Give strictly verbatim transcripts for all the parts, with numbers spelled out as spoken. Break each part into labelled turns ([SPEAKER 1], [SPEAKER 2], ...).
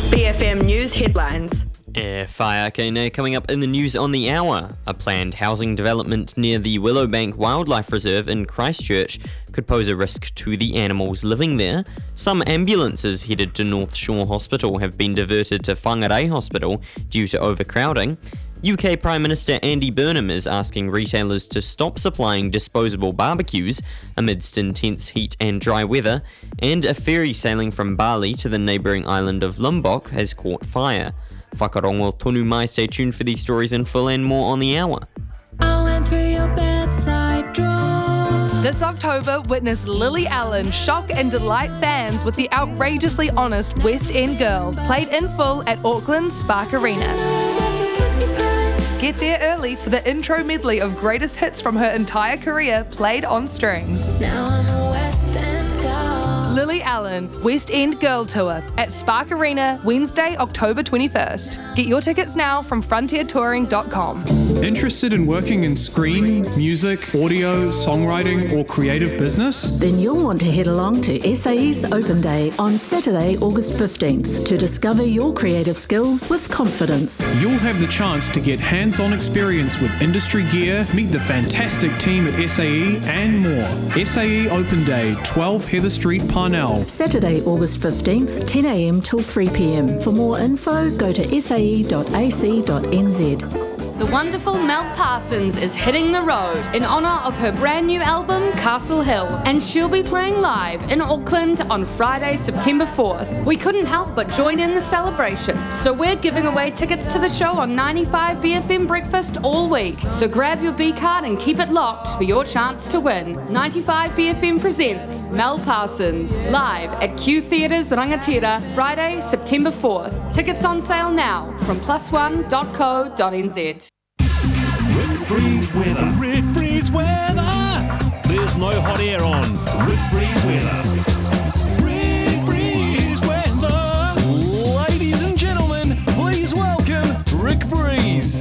[SPEAKER 1] B F M News headlines.
[SPEAKER 2] E whaia kēnei coming up in the news on the hour. A planned housing development near the Willowbank Wildlife Reserve in Christchurch could pose a risk to the animals living there. Some ambulances headed to North Shore Hospital have been diverted to Whangarei Hospital due to overcrowding. U K Prime Minister Andy Burnham is asking retailers to stop supplying disposable barbecues amidst intense heat and dry weather, and a ferry sailing from Bali to the neighbouring island of Lombok has caught fire. Whakarongo tonu mai, stay tuned for these stories in full and more on the hour.
[SPEAKER 3] I went through your bedside drawer.
[SPEAKER 4] This October, witness Lily Allen shock and delight fans with the outrageously honest West End Girl, played in full at Auckland's Spark Arena. Get there early for the intro medley of greatest hits from her entire career played on strings.
[SPEAKER 3] Now I'm a West End girl.
[SPEAKER 4] Lily Allen, West End Girl Tour at Spark Arena, Wednesday, October twenty-first. Get your tickets now from frontier touring dot com.
[SPEAKER 5] Interested in working in screen, music, audio, songwriting, or creative business?
[SPEAKER 6] Then you'll want to head along to S A E's Open Day on Saturday, August fifteenth to discover your creative skills with confidence.
[SPEAKER 5] You'll have the chance to get hands-on experience with industry gear, meet the fantastic team at S A E, and more. S A E Open Day, twelve Heather Street, Parnell.
[SPEAKER 6] Saturday, August fifteenth, ten a m till three p m. For more info, go to s a e dot a c dot n z.
[SPEAKER 7] The wonderful Mel Parsons is hitting the road in honour of her brand new album, Castle Hill, and she'll be playing live in Auckland on Friday, September fourth. We couldn't help but join in the celebration, so we're giving away tickets to the show on ninety-five B F M Breakfast all week. So grab your B card and keep it locked for your chance to win. ninety-five B F M presents Mel Parsons, live at Q Theatres Rangatira, Friday, September fourth. Tickets on sale now from plus one dot co dot n z.
[SPEAKER 8] Rick Breeze weather. Rick Breeze weather. There's no hot air on. Rick Breeze weather. Rick Breeze weather. Ladies and gentlemen, please welcome Rick Breeze.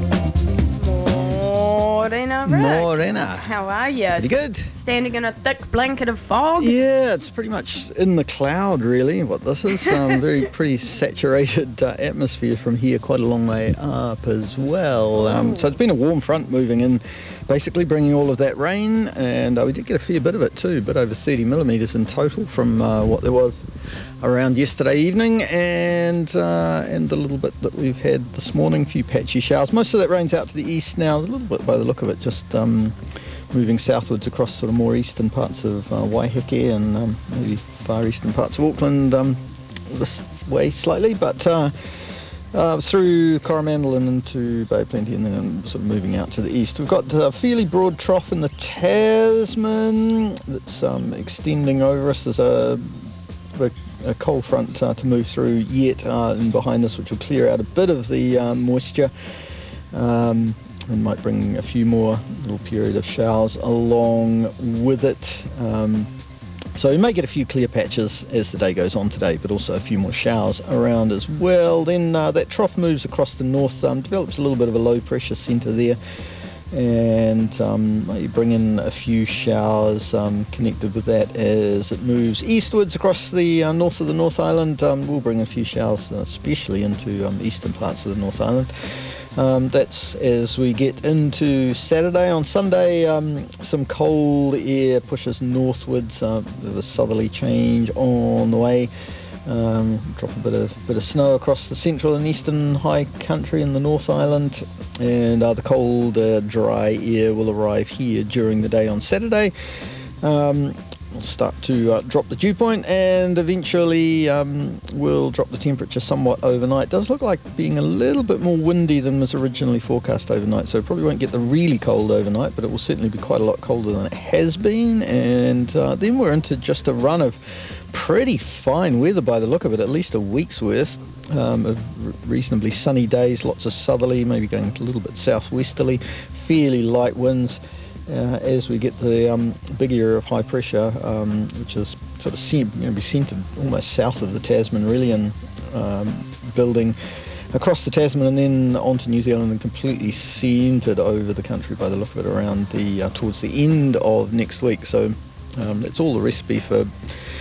[SPEAKER 9] Morena, Rick.
[SPEAKER 10] Morena.
[SPEAKER 9] How are you?
[SPEAKER 10] Pretty good.
[SPEAKER 9] Standing in a thick blanket of fog?
[SPEAKER 10] Yeah, it's pretty much in the cloud, really, what this is. Um, very pretty saturated uh, atmosphere from here, quite a long way up as well. Um, so it's been a warm front moving in, basically bringing all of that rain, and uh, we did get a fair bit of it too, a bit over thirty millimetres in total from uh, what there was around yesterday evening, and uh, and the little bit that we've had this morning, a few patchy showers. Most of that rain's out to the east now, a little bit by the look of it, just um, moving southwards across sort of more eastern parts of uh, Waiheke and um, maybe far eastern parts of Auckland um, this way slightly, but uh, uh, through Coromandel and into Bay of Plenty, and then sort of moving out to the east. We've got a fairly broad trough in the Tasman that's um, extending over us. There's a, a, a cold front uh, to move through yet, uh, and behind this, which will clear out a bit of the uh, moisture. Um, and might bring a few more little period of showers along with it. Um, so we may get a few clear patches as the day goes on today, but also a few more showers around as well. Then uh, that trough moves across the north, um, develops a little bit of a low pressure centre there, and um, maybe bring in a few showers um, connected with that as it moves eastwards across the uh, north of the North Island. Um, we'll bring a few showers, uh, especially into um, eastern parts of the North Island. Um, that's as we get into Saturday. On Sunday, um, some cold air pushes northwards, uh, bit of a southerly change on the way. Um, drop a bit of bit of snow across the central and eastern high country in the North Island, and uh, the cold, uh, dry air will arrive here during the day on Saturday. Um, We'll start to uh, drop the dew point, and eventually um, we'll drop the temperature somewhat overnight. It does look like being a little bit more windy than was originally forecast overnight, so probably won't get the really cold overnight, but it will certainly be quite a lot colder than it has been. And uh, then we're into just a run of pretty fine weather by the look of it, at least a week's worth um, of reasonably sunny days, lots of southerly, maybe going a little bit southwesterly, fairly light winds. Uh, as we get the um, big area of high pressure, um, which is sort of going to be centred almost south of the Tasman, really, and um, building across the Tasman and then onto New Zealand, and completely centred over the country by the look of it around the uh, towards the end of next week. So um, it's all the recipe for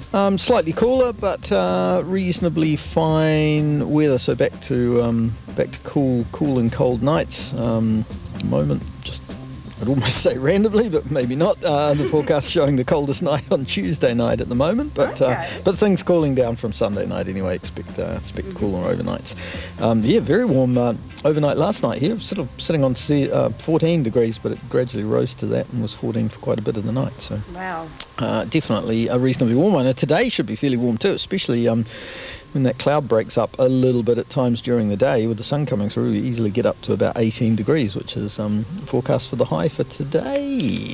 [SPEAKER 10] Um, slightly cooler, but uh, reasonably fine weather. So back to um, back to cool, cool and cold nights. Um, at the moment, just I'd almost say randomly, but maybe not. Uh, the forecast showing the coldest night on Tuesday night at the moment, but
[SPEAKER 9] Okay.
[SPEAKER 10] uh, but things cooling down from Sunday night anyway. Expect uh, expect cooler overnights. Um, yeah, very warm uh, overnight last night here. Sort of sitting on uh, fourteen degrees, but it gradually rose to that and was fourteen for quite a bit of the night. So
[SPEAKER 9] Wow.
[SPEAKER 10] uh, definitely a reasonably warm one. And today should be fairly warm too, especially um, when that cloud breaks up a little bit at times during the day. With the sun coming through, we easily get up to about eighteen degrees, which is um, forecast for the high for today.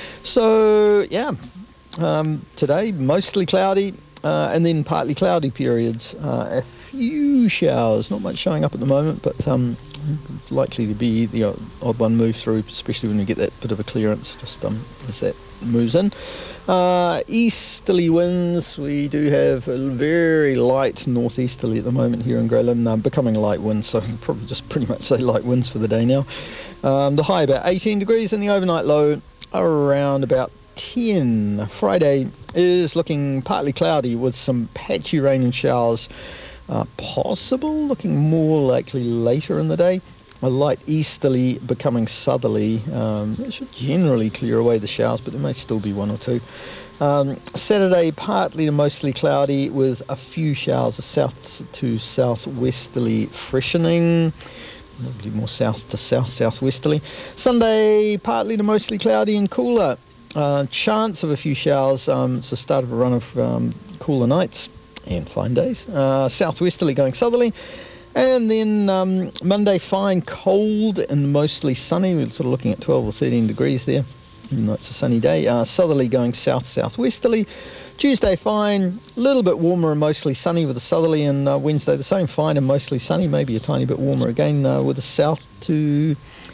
[SPEAKER 10] So yeah, um, today mostly cloudy uh, and then partly cloudy periods. Uh, a few showers, not much showing up at the moment, but um, likely to be the odd, odd one move through, especially when we get that bit of a clearance just um, as that moves in. Uh, easterly winds, we do have a very light northeasterly at the moment here in Greyland, um, becoming light winds, so I'll probably just pretty much say light winds for the day now. Um, the high about eighteen degrees and the overnight low around about ten. Friday is looking partly cloudy with some patchy rain and showers uh, possible, looking more likely later in the day. A light easterly becoming southerly. Um, it should generally clear away the showers, but there may still be one or two. Um, Saturday, partly to mostly cloudy with a few showers, a south to southwesterly freshening. Probably more south to south, southwesterly. Sunday, partly to mostly cloudy and cooler. Uh, chance of a few showers. Um, it's the start of a run of um, cooler nights and fine days. Uh, southwesterly going southerly. And then um, Monday, fine, cold and mostly sunny. We're sort of looking at twelve or thirteen degrees there, even though it's a sunny day. Uh, southerly going south-southwesterly. Tuesday, fine, a little bit warmer and mostly sunny with a southerly. And uh, Wednesday, the same, fine and mostly sunny, maybe a tiny bit warmer again uh, with a south to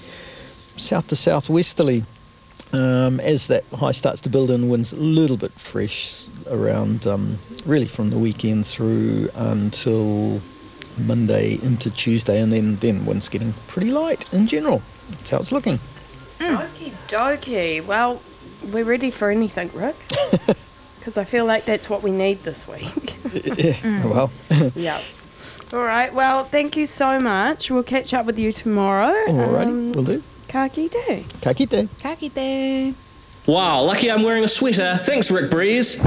[SPEAKER 10] south to southwesterly. Um, as that high starts to build in, winds a little bit fresh around, um, really from the weekend through until Monday into Tuesday, and then, then wind's getting pretty light in general. That's how it's looking.
[SPEAKER 9] Okie dokie. Well, we're ready for anything, Rick. Because I feel like that's what we need this week.
[SPEAKER 10] Yeah, well.
[SPEAKER 9] Yeah. All right. Well, thank you so much. We'll catch up with you tomorrow.
[SPEAKER 10] Alrighty,
[SPEAKER 9] Um,
[SPEAKER 10] will do.
[SPEAKER 9] Ka kite.
[SPEAKER 10] Ka kite.
[SPEAKER 3] Ka kite.
[SPEAKER 8] Wow, lucky I'm wearing a sweater. Thanks, Rick Breeze.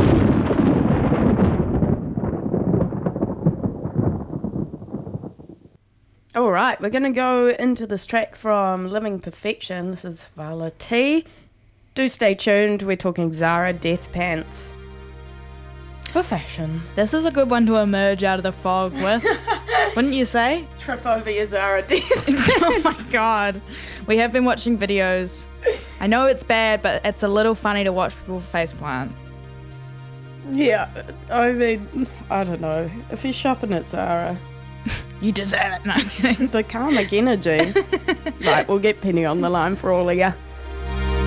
[SPEAKER 9] All right, we're going to go into this track from Living Perfection. This is Vala T. Do stay tuned. We're talking Zara Death Pants. For fashion.
[SPEAKER 11] This is a good one to emerge out of the fog with, wouldn't you say?
[SPEAKER 9] Trip over your Zara Death.
[SPEAKER 11] Oh my god. We have been watching videos. I know it's bad, but it's a little funny to watch people faceplant.
[SPEAKER 9] Yeah, I mean, I don't know. If you're shopping at Zara,
[SPEAKER 11] you deserve it. No, I'm kidding.
[SPEAKER 9] The karmic energy. Right, we'll get Penny on the line for all of you.